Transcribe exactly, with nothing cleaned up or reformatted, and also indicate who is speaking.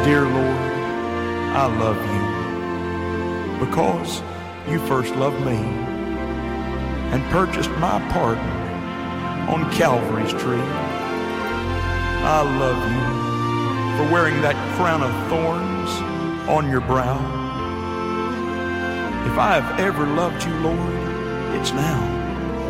Speaker 1: Dear Lord, I love you because you first loved me and purchased my pardon on Calvary's tree. I love you for wearing that crown of thorns on your brow. If I have ever loved you, Lord, it's now.